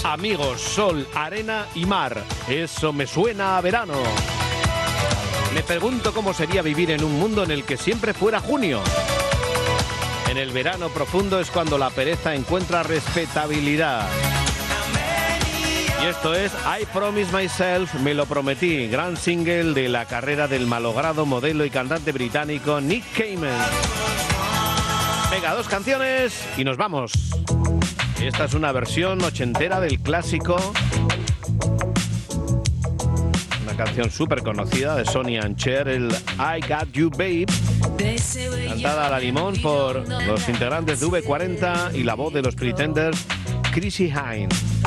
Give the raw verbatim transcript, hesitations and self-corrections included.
amigos, sol, arena y mar. Eso me suena a verano. Me pregunto cómo sería vivir en un mundo en el que siempre fuera junio. En el verano profundo es cuando la pereza encuentra respetabilidad. Y esto es I Promise Myself, me lo prometí, gran single de la carrera del malogrado modelo y cantante británico Nick Cayman. Venga, dos canciones y nos vamos. Esta es una versión ochentera del clásico, una canción súper conocida de Sonny and Cher, el I Got You Babe, cantada a la limón por los integrantes de V cuarenta y la voz de los Pretenders, Chrissie Hynde.